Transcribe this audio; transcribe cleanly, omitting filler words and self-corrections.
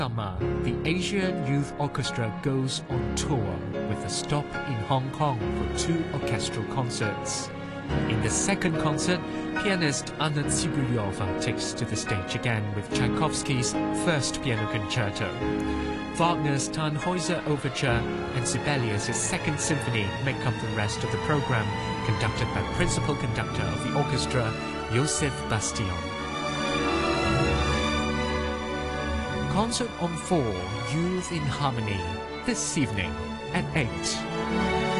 summer, the Asian Youth Orchestra goes on tour with a stop in Hong Kong for 2 orchestral concerts. In the second concert, pianist Anna Tsibulyova takes to the stage again with Tchaikovsky's first piano concerto. Wagner's Tannhäuser Overture and Sibelius' Second Symphony make up the rest of the program, conducted by principal conductor of the orchestra, Joseph Bastion. Concert on 4, Youth in Harmony, this evening at 8.